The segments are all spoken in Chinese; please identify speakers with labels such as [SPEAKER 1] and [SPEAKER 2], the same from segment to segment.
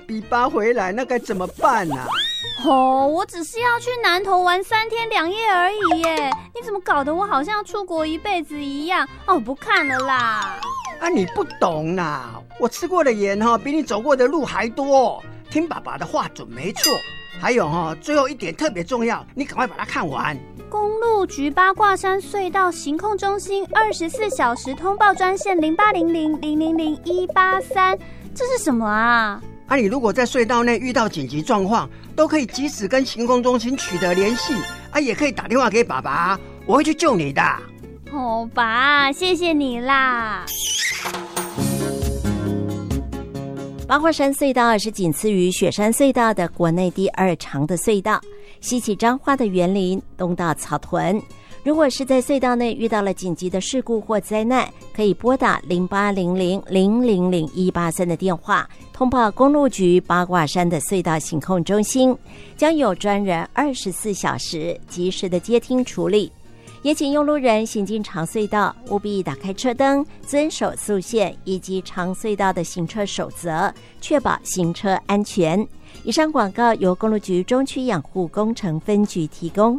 [SPEAKER 1] B8回来，那该怎么办啊？
[SPEAKER 2] 我只是要去南投玩3天2夜而已耶，你怎么搞得我好像要出国一辈子一样？不看了啦。
[SPEAKER 1] 你不懂啦，我吃过的盐比你走过的路还多。听爸爸的话准没错。还有最后一点特别重要，你赶快把它看完。
[SPEAKER 2] 公路局八卦山隧道行控中心24小时通报专线0800000183，这是什么啊？
[SPEAKER 1] 你如果在隧道内遇到紧急状况，都可以及时跟行控中心取得联系，也可以打电话给爸爸，我会去救你的。
[SPEAKER 2] 爸，谢谢你啦。
[SPEAKER 3] 八卦山隧道是仅次于雪山隧道的国内第2长的隧道，西起彰化的园林，东到草屯。如果是在隧道内遇到了紧急的事故或灾难，可以拨打0800000183的电话，通报公路局八卦山的隧道行控中心，将有专人24小时及时的接听处理。也请用路人行进长隧道务必打开车灯，遵守速限以及长隧道的行车守则，确保行车安全。以上广告由公路局中区养护工程分局提供。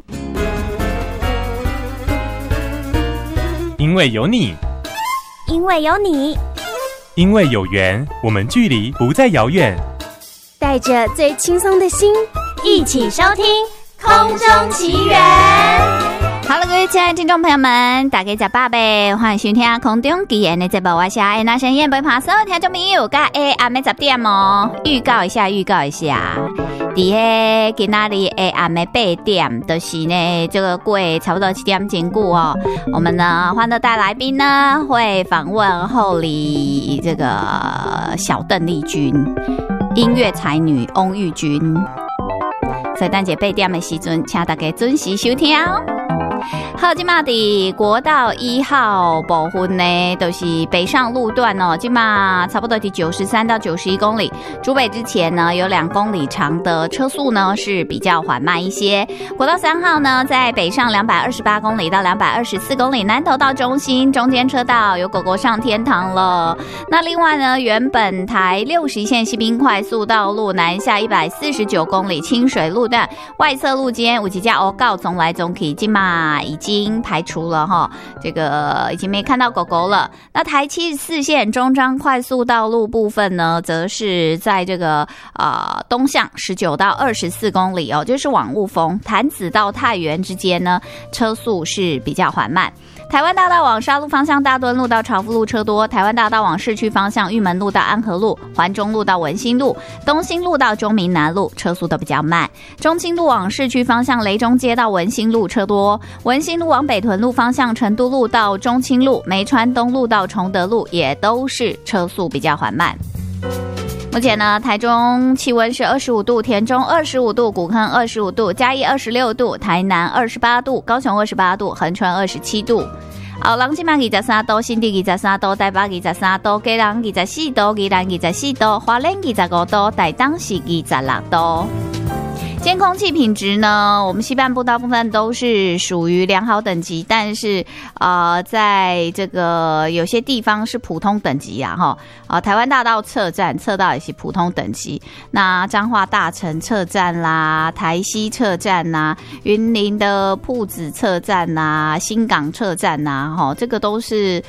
[SPEAKER 4] 因为有你，
[SPEAKER 2] 因为有你，
[SPEAKER 4] 因为有缘，我们距离不再遥远。
[SPEAKER 2] 带着最轻松的心，一起收听空中奇缘。Hello， 各位亲爱的听众朋友们，大家早八呗，欢迎收听空中奇缘的节目，我是安那声音陪爬所有听众朋友，跟暗暝10点哦，预告一下，伫个今仔日暗暝8点，就是呢这个过差不多7点前后哦，我们呢欢乐带来宾呢会访问后里这个小邓丽君，音乐才女翁玉君，所以等下8点的时阵，请大家准时收听。好，今嘛的国道1号部分呢，都是北上路段哦，今嘛差不多的93到91公里，竹北之前呢有2公里长的车速呢是比较缓慢一些。国道3号呢，在北上228公里到224公里，南投到中心中间车道有狗狗上天堂了。那另外呢，原本台60线西滨快速道路南下149公里清水路段外侧路肩有几架告总来总去，今嘛已经排除了哈，这个已经没看到狗狗了。那台74线中彰快速道路部分呢，则是在这个东向19到24公里哦，就是往雾峰潭子到太原之间呢，车速是比较缓慢。台湾大道往沙鹿方向大墩路到朝福路车多，台湾大道往市区方向玉门路到安和路、环中路到文心路、东兴路到中民南路车速都比较慢。中清路往市区方向雷中街到文心路车多，文心路往北屯路方向成都路到中清路、梅川东路到崇德路也都是车速比较缓慢。目前呢，台中气温是25度，田中25度，古坑25度，嘉义26度，台南28度，高雄28度，恒春27度。后龙井嘛23度，新竹23度，台北23度，基隆24度，宜兰24度，花莲25度，台东是26度。今天空气品质呢，我们西半部大部分都是属于良好等级，但是在这个有些地方是普通等级啊哈。台湾大道侧站测到也是普通等级，那彰化大城侧站啦，台西侧站啦，云林的朴子侧站啦，新港侧站啦，哈，这个都是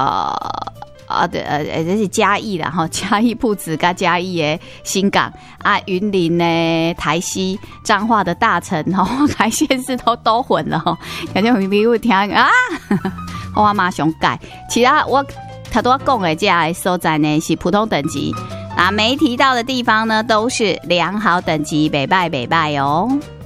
[SPEAKER 2] 这是嘉义啦哈，嘉义朴子跟嘉义的新港啊，云林呢台西彰化的大城哈，台县市都混了哈，感觉比如听啊，我马上改，其他我他都讲的这些所在呢是普通等级，没提到的地方呢都是良好等级，袂歹哦。